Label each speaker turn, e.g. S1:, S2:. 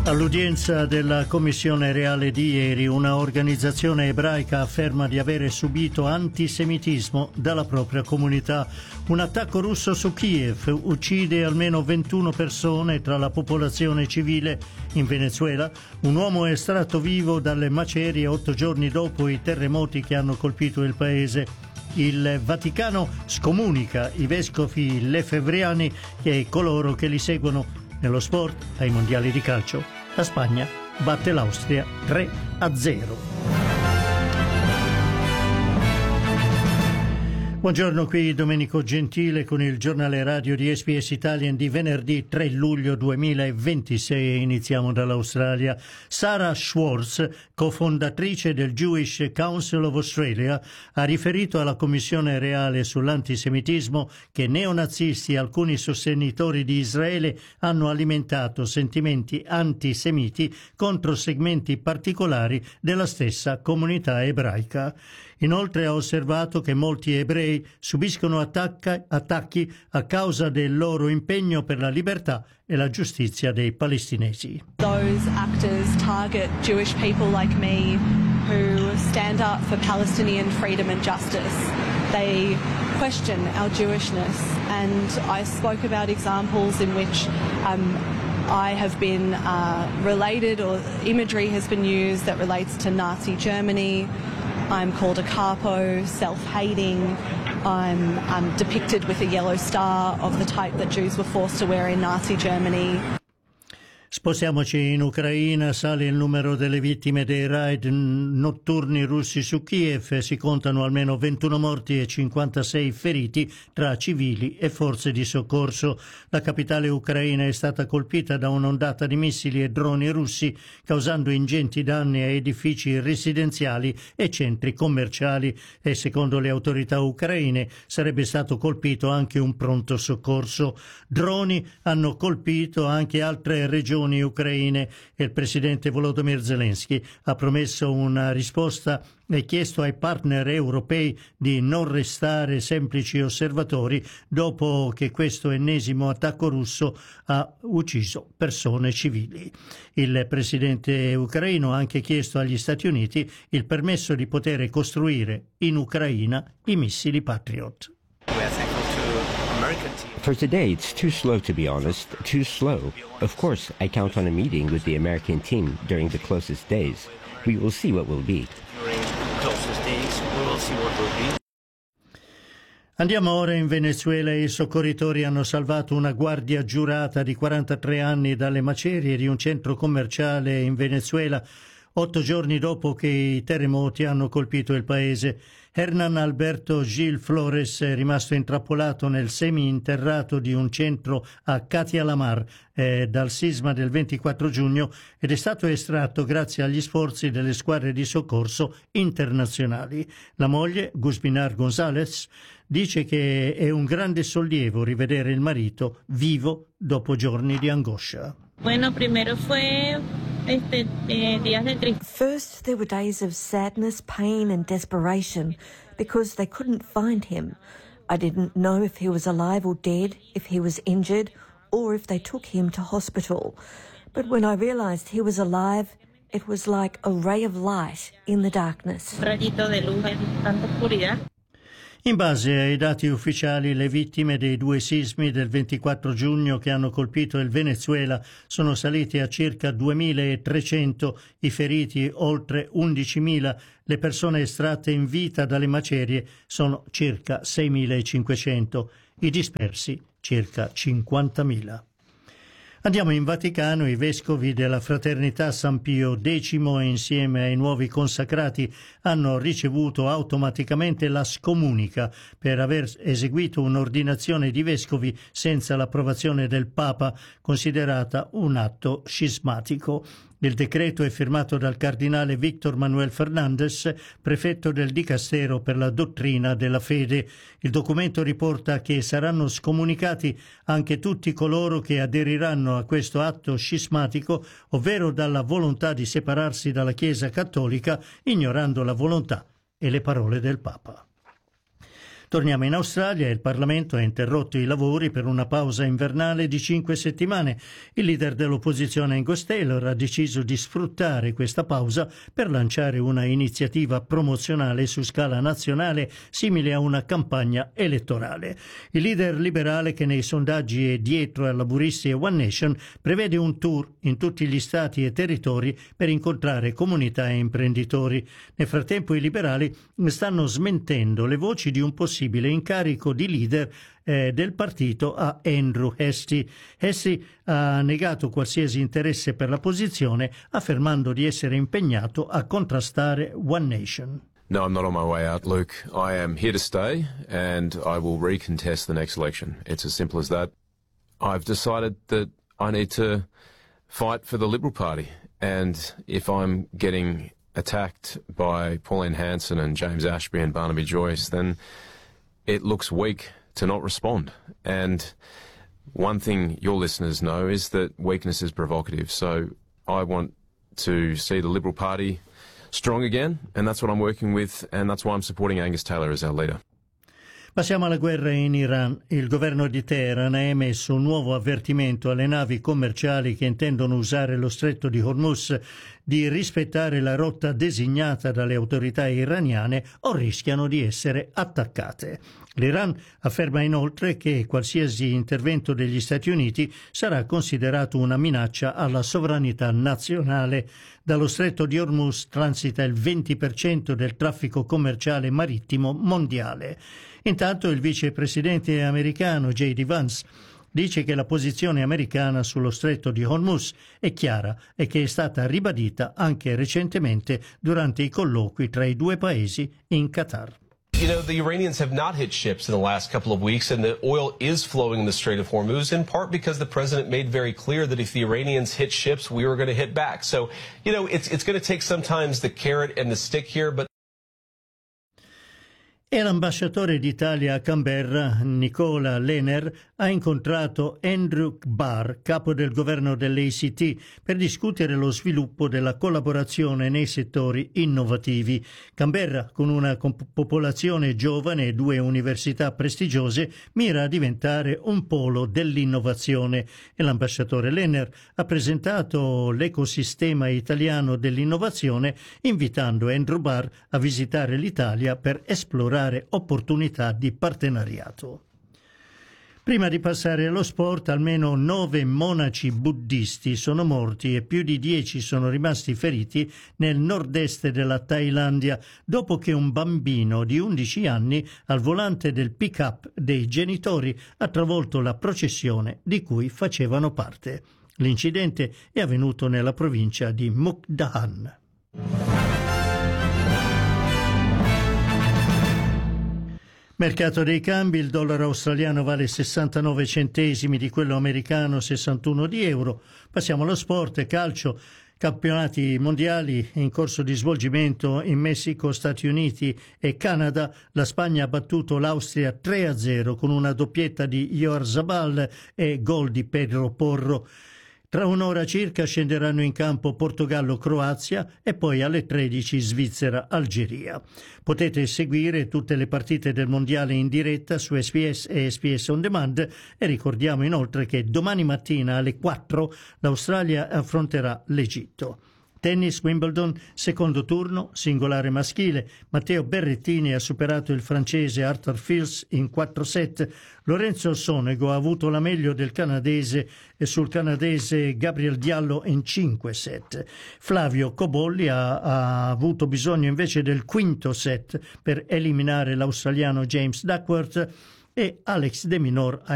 S1: All'udienza della Commissione Reale di ieri, una organizzazione ebraica afferma di avere subito antisemitismo dalla propria comunità. Un attacco russo su Kiev uccide almeno 21 persone tra la popolazione civile. In Venezuela, un uomo è estratto vivo dalle macerie 8 giorni dopo i terremoti che hanno colpito il paese. Il Vaticano scomunica i vescovi lefebvriani e coloro che li seguono. Nello sport, ai mondiali di calcio, la Spagna batte l'Austria 3-0. Buongiorno, qui Domenico Gentile con il giornale radio di SBS Italian di venerdì 3 luglio 2026. Iniziamo dall'Australia. Sarah Schwartz, cofondatrice del Jewish Council of Australia, ha riferito alla Commissione Reale sull'antisemitismo che neonazisti e alcuni sostenitori di Israele hanno alimentato sentimenti antisemiti contro segmenti particolari della stessa comunità ebraica. Inoltre ha osservato che molti ebrei subiscono attacchi a causa del loro impegno per la libertà e la giustizia dei palestinesi.
S2: Those actors target Jewish people like me who stand up for Palestinian freedom and justice. They question our Jewishness, and I spoke about examples in which I have been related, or imagery has been used that relates to Nazi Germany. I'm called a capo, self-hating. I'm depicted with a yellow star of the type that Jews were forced to wear in Nazi Germany.
S1: Spostiamoci in Ucraina. Sale il numero delle vittime dei raid notturni russi su Kiev. Si contano almeno 21 morti e 56 feriti tra civili e forze di soccorso. La capitale ucraina è stata colpita da un'ondata di missili e droni russi, causando ingenti danni a edifici residenziali e centri commerciali, e secondo le autorità ucraine sarebbe stato colpito anche un pronto soccorso. Droni hanno colpito anche altre regioni ucraine e il presidente Volodymyr Zelensky ha promesso una risposta e chiesto ai partner europei di non restare semplici osservatori dopo che questo ennesimo attacco russo ha ucciso persone civili. Il presidente ucraino ha anche chiesto agli Stati Uniti il permesso di poter costruire in Ucraina i missili Patriot.
S3: For today, it's too slow, to be honest, too slow. Of course, I count on a meeting with the American team during the closest days. We will see what will be.
S1: Andiamo ora in Venezuela. I soccorritori hanno salvato una guardia giurata di 43 anni dalle macerie di un centro commerciale in Venezuela 8 giorni dopo che i terremoti hanno colpito il paese. Hernan Alberto Gil Flores è rimasto intrappolato nel semi-interrato di un centro a Catialamar dal sisma del 24 giugno ed è stato estratto grazie agli sforzi delle squadre di soccorso internazionali. La moglie, Guzminar González, dice che è un grande sollievo rivedere il marito vivo dopo giorni di angoscia.
S4: Bueno, primero fue días de tristeza.
S5: First, there were days of sadness, pain and desperation because they couldn't find him. I didn't know if he was alive or dead, if he was injured, or if they took him to hospital. But when I realized he was alive, it was like a ray of light in the darkness.
S4: Un rayito de luz en tanta oscuridad.
S1: In base ai dati ufficiali, le vittime dei 2 sismi del 24 giugno che hanno colpito il Venezuela sono saliti a circa 2.300, i feriti oltre 11.000, le persone estratte in vita dalle macerie sono circa 6.500, i dispersi circa 50.000. Andiamo in Vaticano. I vescovi della Fraternità San Pio X, insieme ai nuovi consacrati, hanno ricevuto automaticamente la scomunica per aver eseguito un'ordinazione di vescovi senza l'approvazione del Papa, considerata un atto scismatico. Il decreto è firmato dal cardinale Víctor Manuel Fernández, prefetto del Dicastero per la dottrina della fede. Il documento riporta che saranno scomunicati anche tutti coloro che aderiranno a questo atto scismatico, ovvero dalla volontà di separarsi dalla Chiesa cattolica, ignorando la volontà e le parole del Papa. Torniamo in Australia e il Parlamento ha interrotto i lavori per una pausa invernale di 5 settimane. Il leader dell'opposizione Angus Taylor ha deciso di sfruttare questa pausa per lanciare una iniziativa promozionale su scala nazionale simile a una campagna elettorale. Il leader liberale, che nei sondaggi è dietro a Laburisti e One Nation, prevede un tour in tutti gli stati e territori per incontrare comunità e imprenditori. Nel frattempo i liberali stanno smentendo le voci di un possibile incarico di leader del partito a Andrew Hastie. Hastie ha negato qualsiasi interesse per la posizione, affermando di essere impegnato a contrastare One Nation.
S6: No, I'm not on my way out, Luke. I am here to stay and I will recontest the next election. It's as simple as that. I've decided that I need to fight for the Liberal Party, and if I'm getting attacked by Pauline Hanson and James Ashby and Barnaby Joyce, then it looks weak to not respond. And one thing your listeners know is that weakness is provocative. So I want to see the Liberal Party strong again, and that's what I'm working with, and that's why I'm supporting Angus Taylor as our leader.
S1: Passiamo alla guerra in Iran. Il governo di Teheran ha emesso un nuovo avvertimento alle navi commerciali che intendono usare lo stretto di Hormuz di rispettare la rotta designata dalle autorità iraniane o rischiano di essere attaccate. L'Iran afferma inoltre che qualsiasi intervento degli Stati Uniti sarà considerato una minaccia alla sovranità nazionale. Dallo stretto di Hormuz transita il 20% del traffico commerciale marittimo mondiale. Intanto il vicepresidente americano J.D. Vance dice che la posizione americana sullo stretto di Hormuz è chiara e che è stata ribadita anche recentemente durante i colloqui tra i due paesi in Qatar.
S7: You know, the Iranians have not hit ships in the last couple of weeks, and the oil is flowing in the Strait of Hormuz, in part because the president made very clear that if the Iranians hit ships, we were going to hit back. So, you know, it's going to take sometimes the carrot and the stick here, but
S1: E l'ambasciatore d'Italia a Canberra, Nicola Lehner, ha incontrato Andrew Barr, capo del governo dell'ACT, per discutere lo sviluppo della collaborazione nei settori innovativi. Canberra, con una popolazione giovane e 2 università prestigiose, mira a diventare un polo dell'innovazione e l'ambasciatore Lehner ha presentato l'ecosistema italiano dell'innovazione, invitando Andrew Barr a visitare l'Italia per esplorare opportunità di partenariato. Prima di passare allo sport, almeno 9 monaci buddisti sono morti e più di 10 sono rimasti feriti nel nord-est della Thailandia dopo che un bambino di 11 anni al volante del pick-up dei genitori ha travolto la processione di cui facevano parte. L'incidente è avvenuto nella provincia di Mukdahan. Mercato dei cambi, il dollaro australiano vale 69 centesimi di quello americano, 61 di euro. Passiamo allo sport, calcio, campionati mondiali in corso di svolgimento in Messico, Stati Uniti e Canada. La Spagna ha battuto l'Austria 3-0 con una doppietta di Oyarzabal e gol di Pedro Porro. Tra un'ora circa scenderanno in campo Portogallo-Croazia e poi alle 13 Svizzera-Algeria. Potete seguire tutte le partite del Mondiale in diretta su SBS e SBS On Demand e ricordiamo inoltre che domani mattina alle 4 l'Australia affronterà l'Egitto. Tennis, Wimbledon, secondo turno, singolare maschile. Matteo Berrettini ha superato il francese Arthur Fils in 4 set. Lorenzo Sonego ha avuto la meglio del canadese e sul canadese Gabriel Diallo in 5 set. Flavio Cobolli ha avuto bisogno invece del quinto set per eliminare l'australiano James Duckworth e Alex de Minaur